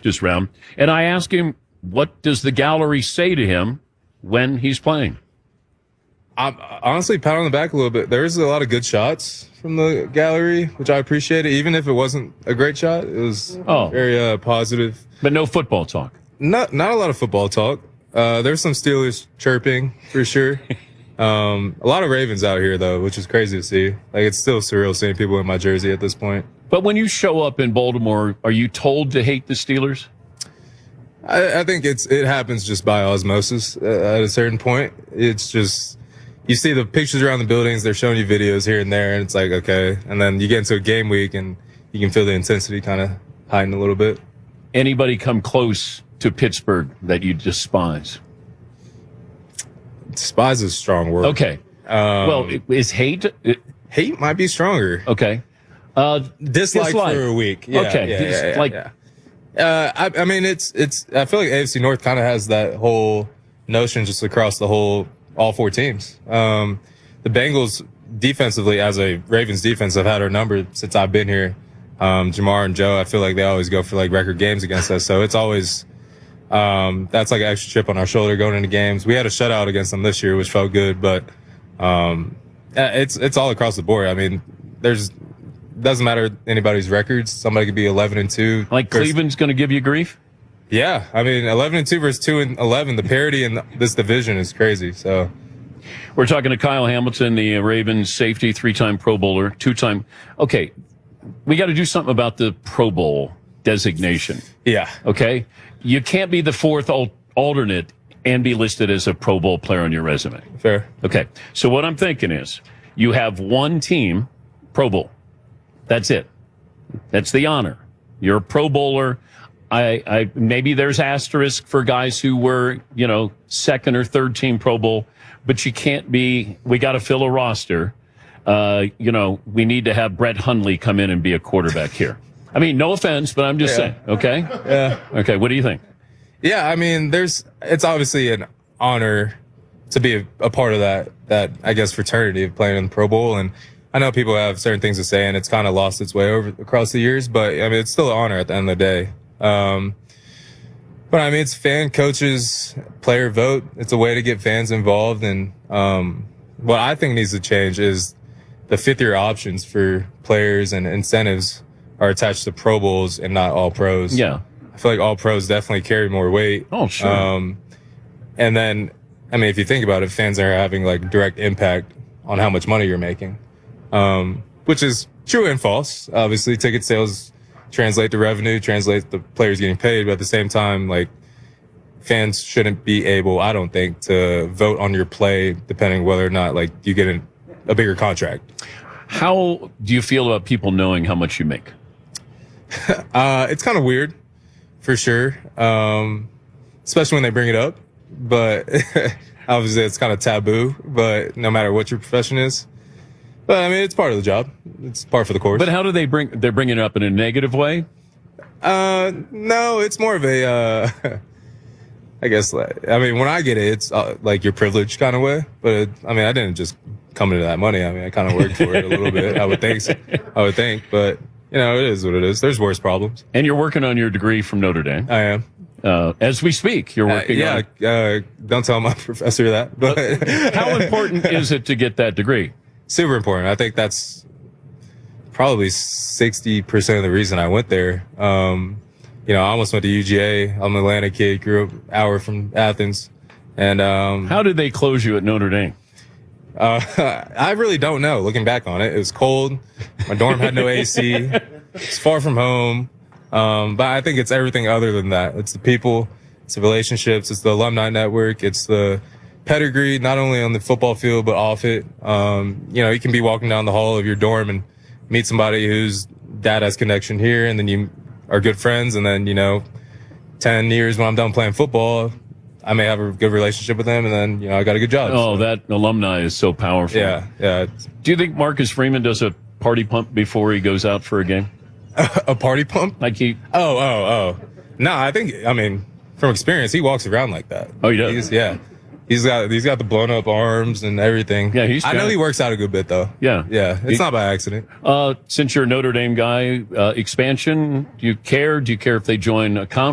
practice round, and I ask him, what does the gallery say to him when he's playing? I'm honestly pat on the back a little bit. There's a lot of good shots from the gallery, which I appreciate. Even if it wasn't a great shot, it was very positive. But no football talk. Not a lot of football talk. There's some Steelers chirping for sure. A lot of Ravens out here though, which is crazy to see. Like, it's still surreal seeing people in my jersey at this point. But when you show up in Baltimore, are you told to hate the Steelers? I think it happens just by osmosis at a certain point. It's just, you see the pictures around the buildings, they're showing you videos here and there, and it's like, okay. And then you get into a game week and you can feel the intensity kind of heighten a little bit. Anybody come close to Pittsburgh that you despise? Despise is a strong word. Okay. Well, is hate? Hate might be stronger. Okay. Dislike for a week. Yeah, okay. I mean, it's. I feel like AFC North kind of has that whole notion just across all four teams. The Bengals defensively, as a Ravens defense, have had our number since I've been here. Jamar and Joe, I feel like they always go for like record games against us. So it's always, that's like an extra chip on our shoulder going into games. We had a shutout against them this year, which felt good, but, it's all across the board. I mean, doesn't matter anybody's records. Somebody could be 11-2. Like Cleveland's going to give you grief? Yeah. I mean, 11-2 versus 2-11, the parity in this division is crazy. So we're talking to Kyle Hamilton, the Ravens safety, 3-time Pro Bowler, 2-time. Okay. We got to do something about the Pro Bowl designation. Yeah. Okay. You can't be the fourth alternate and be listed as a Pro Bowl player on your resume. Fair. Okay. So what I'm thinking is you have one team, Pro Bowl. That's it. That's the honor. You're a Pro Bowler. I maybe there's asterisk for guys who were, second or third team Pro Bowl, but you can't be, we got to fill a roster. We need to have Brett Hundley come in and be a quarterback here. I mean, no offense, but I'm just saying, okay? Yeah. Okay, what do you think? Yeah, I mean, it's obviously an honor to be a part of that, I guess, fraternity of playing in the Pro Bowl. And I know people have certain things to say, and it's kind of lost its way across the years, but I mean, it's still an honor at the end of the day. But I mean, it's fan, coaches, player vote. It's a way to get fans involved. And, what I think needs to change is the fifth-year options for players and incentives are attached to Pro Bowls and not all pros. Yeah. I feel like all pros definitely carry more weight. Oh, sure. And then, I mean, if you think about it, fans are having like direct impact on how much money you're making, which is true and false. Obviously, ticket sales translate to revenue, translate the players getting paid, but at the same time, like, fans shouldn't be able, I don't think, to vote on your play depending whether or not like you get a bigger contract. How do you feel about people knowing how much you make? It's kind of weird, for sure, especially when they bring it up. But obviously, it's kind of taboo. But no matter what your profession is, but I mean, it's part of the job. It's part for the course. But how do they're bringing it up in a negative way? No, it's more of a. I guess, I mean, when I get it, it's like your privilege kind of way. But I mean, I didn't just come into that money. I mean, I kind of worked for it a little bit. I would think, but it is what it is. There's worse problems. And you're working on your degree from Notre Dame. I am. As we speak, you're working on it. Don't tell my professor that. But how important is it to get that degree? Super important. I think that's probably 60% of the reason I went there. I almost went to UGA. I'm an Atlanta kid, grew up an hour from Athens. And how did they close you at Notre Dame? I really don't know. Looking back on it, it was cold. My dorm had no AC. It's far from home. But I think it's everything other than that. It's the people, it's the relationships, it's the alumni network, it's the pedigree, not only on the football field, but off it. You can be walking down the hall of your dorm and meet somebody whose dad has connection here, and then you are good friends. And then, 10 years when I'm done playing football, I may have a good relationship with them, and then, I got a good job. Oh, so. That alumni is so powerful. Yeah. Do you think Marcus Freeman does a party pump before he goes out for a game? A party pump? Like he... Oh. No, I think, from experience, he walks around like that. Oh, he does? He's got the blown up arms and everything. Yeah, I know he works out a good bit, though. Yeah. It's not by accident. Since you're a Notre Dame guy, expansion, do you care? Do you care if they join a conference?